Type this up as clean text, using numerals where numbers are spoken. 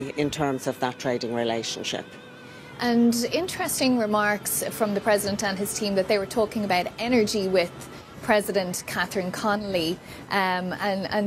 in terms of that trading relationship. And interesting remarks from the President and his team that they were talking about energy with President Catherine Connolly and